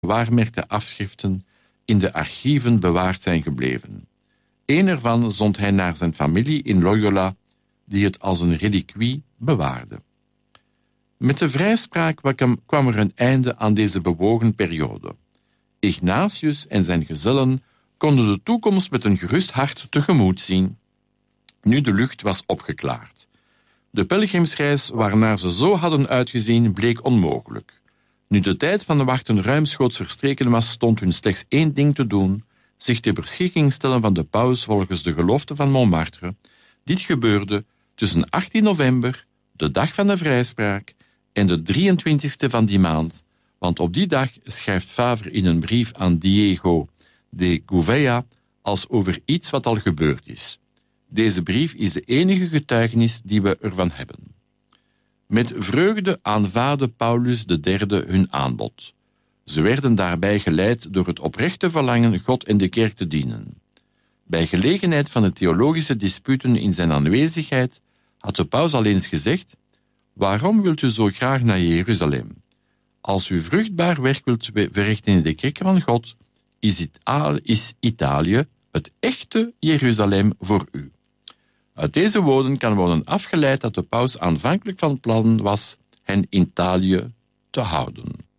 gewaarmerkte afschriften in de archieven bewaard zijn gebleven. Eén ervan zond hij naar zijn familie in Loyola, die het als een reliquie bewaarde. Met de vrijspraak kwam er een einde aan deze bewogen periode. Ignatius en zijn gezellen konden de toekomst met een gerust hart tegemoet zien. Nu de lucht was opgeklaard. De pelgrimsreis waarnaar ze zo hadden uitgezien bleek onmogelijk. Nu de tijd van de wachten ruimschoots verstreken was, stond hun slechts één ding te doen: zich ter beschikking stellen van de paus volgens de gelofte van Montmartre. Dit gebeurde tussen 18 november, de dag van de vrijspraak, en de 23e van die maand, want op die dag schrijft Favre in een brief aan Diego de Gouveia als over iets wat al gebeurd is. Deze brief is de enige getuigenis die we ervan hebben. Met vreugde aanvaardde Paulus III hun aanbod. Ze werden daarbij geleid door het oprechte verlangen God en de kerk te dienen. Bij gelegenheid van de theologische disputen in zijn aanwezigheid had de paus al eens gezegd: waarom wilt u zo graag naar Jeruzalem? Als u vruchtbaar werk wilt verrichten in de kerk van God, is Italië het echte Jeruzalem voor u. Uit deze woorden kan worden afgeleid dat de paus aanvankelijk van plan was hen in Italië te houden.